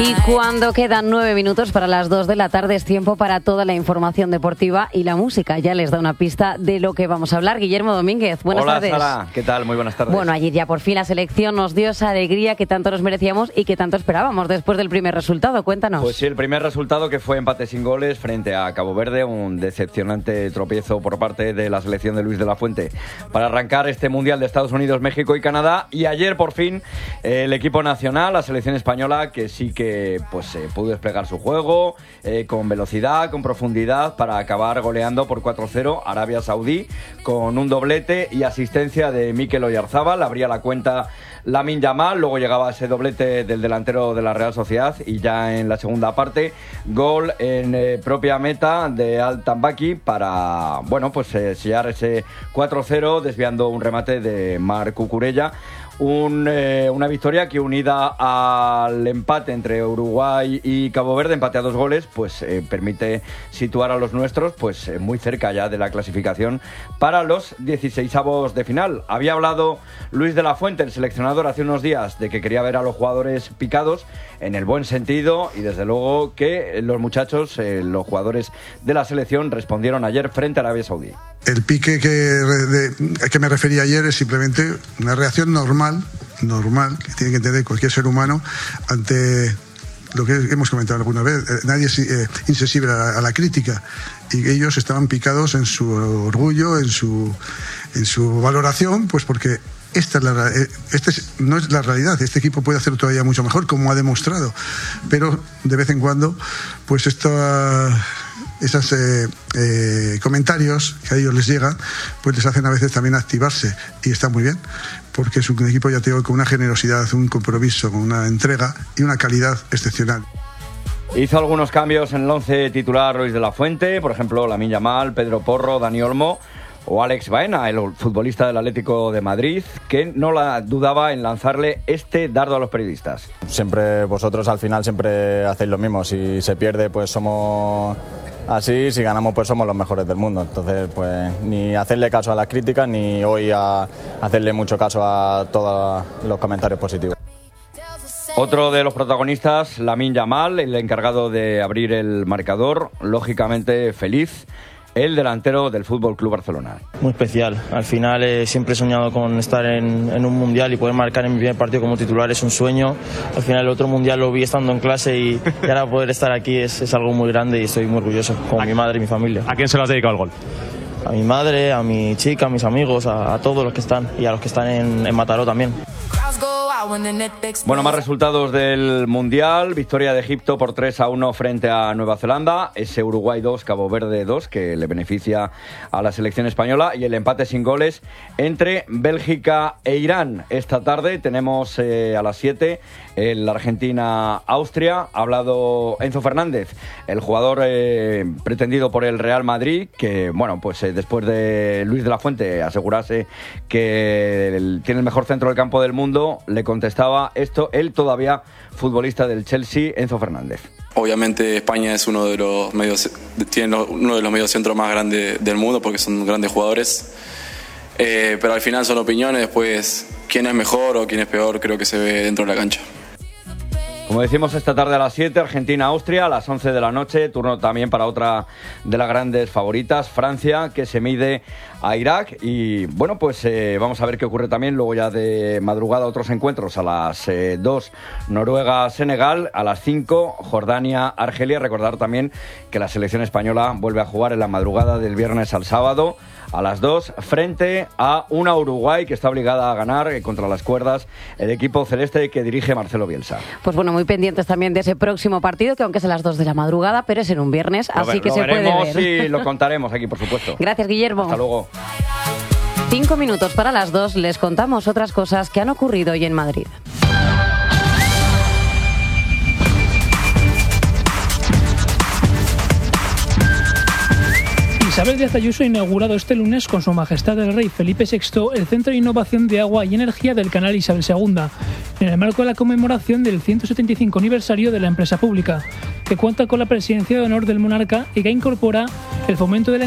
Y cuando quedan 9 minutos para las 2 de la tarde es tiempo para toda la información deportiva y la música. Ya les da una pista de lo que vamos a hablar. Guillermo Domínguez, buenas tardes. Hola, Sara, ¿qué tal? Muy buenas tardes. Bueno, ayer ya por fin la selección nos dio esa alegría que tanto nos merecíamos y que tanto esperábamos después del primer resultado. Cuéntanos. Pues sí, el primer resultado que fue empate sin goles frente a Cabo Verde, un decepcionante tropiezo por parte de la selección de Luis de la Fuente para arrancar este Mundial de Estados Unidos, México y Canadá. Y ayer por fin el equipo nacional, la selección española, que sí que pudo desplegar su juego con velocidad, con profundidad, para acabar goleando por 4-0 a Arabia Saudí con un doblete y asistencia de Mikel Oyarzabal. Abría la cuenta Lamine Yamal, luego llegaba ese doblete del delantero de la Real Sociedad y ya en la segunda parte gol en propia meta de Al-Tambaki para sellar ese 4-0 desviando un remate de Marc Cucurella. Una victoria que, unida al empate entre Uruguay y Cabo Verde, empate a 2 goles, permite situar a los nuestros muy cerca ya de la clasificación para los 16avos de final. Había hablado Luis de la Fuente, el seleccionador, hace unos días de que quería ver a los jugadores picados en el buen sentido, y desde luego que los muchachos, los jugadores de la selección, respondieron ayer frente a Arabia Saudí. El pique que me refería ayer es simplemente una reacción normal que tiene que tener cualquier ser humano ante lo que hemos comentado alguna vez. Nadie es insensible a la crítica, y ellos estaban picados en su orgullo, en su valoración, pues porque no es la realidad. Este equipo puede hacer todavía mucho mejor, como ha demostrado, pero de vez en cuando esos comentarios que a ellos les llegan, pues les hacen a veces también activarse, y está muy bien, porque es un equipo, ya te digo, con una generosidad, un compromiso, con una entrega y una calidad excepcional. Hizo algunos cambios en el 11 titular Luis de la Fuente, por ejemplo, Lamine Yamal, Pedro Porro, Dani Olmo o Alex Baena, el futbolista del Atlético de Madrid, que no la dudaba en lanzarle este dardo a los periodistas. Siempre vosotros al final siempre hacéis lo mismo. Si se pierde, pues somos así; si ganamos, pues somos los mejores del mundo. Entonces, pues ni hacerle caso a las críticas, ni hoy a hacerle mucho caso a todos los comentarios positivos. Otro de los protagonistas, Lamine Yamal, el encargado de abrir el marcador, lógicamente feliz, el delantero del Fútbol Club Barcelona. Muy especial. Al final siempre he soñado con estar en un mundial, y poder marcar en mi primer partido como titular es un sueño. Al final el otro mundial lo vi estando en clase, y ahora poder estar aquí es algo muy grande, y estoy muy orgulloso, con mi madre y mi familia. ¿A quién se lo has dedicado el gol? A mi madre, a mi chica, a mis amigos, a todos los que están, y a los que están en Mataró también. Bueno, más resultados del Mundial. Victoria de Egipto por 3-1 frente a Nueva Zelanda. Ese Uruguay 2, Cabo Verde 2, que le beneficia a la selección española. Y el empate sin goles entre Bélgica e Irán. Esta tarde tenemos a las 7 el Argentina-Austria. Ha hablado Enzo Fernández, el jugador pretendido por el Real Madrid, que después de Luis de la Fuente asegurase que tiene el mejor centro del campo del mundo, le contestaba esto el todavía futbolista del Chelsea, Enzo Fernández. Obviamente España es uno de los mediocentros más grandes del mundo, porque son grandes jugadores, pero al final son opiniones. Pues quién es mejor o quién es peor creo que se ve dentro de la cancha. Como decimos, esta tarde a las 7, Argentina-Austria, a las 11 de la noche, turno también para otra de las grandes favoritas, Francia, que se mide a Irak. Y vamos a ver qué ocurre también luego ya de madrugada, otros encuentros. A las 2, Noruega-Senegal, a las 5, Jordania-Argelia. Recordar también que la selección española vuelve a jugar en la madrugada del viernes al sábado, a las 2, frente a una Uruguay que está obligada a ganar contra las cuerdas, el equipo celeste que dirige Marcelo Bielsa. Pues muy pendientes también de ese próximo partido, que aunque es a las 2 de la madrugada, pero es en un viernes, así que se puede ver. Sí, lo contaremos aquí, por supuesto. Gracias, Guillermo. Hasta luego. 5 minutos para las 2, les contamos otras cosas que han ocurrido hoy en Madrid. Isabel Díaz Ayuso ha inaugurado este lunes con Su Majestad el Rey Felipe VI el Centro de Innovación de Agua y Energía del Canal Isabel II, en el marco de la conmemoración del 175 aniversario de la empresa pública, que cuenta con la presidencia de honor del monarca y que incorpora el fomento de la